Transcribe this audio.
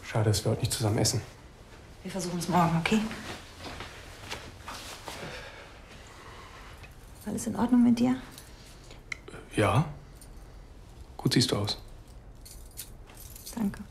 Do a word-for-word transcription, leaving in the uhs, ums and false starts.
Schade, dass wir heute nicht zusammen essen. Wir versuchen es morgen, okay? Alles in Ordnung mit dir? Ja. Gut siehst du aus. Danke.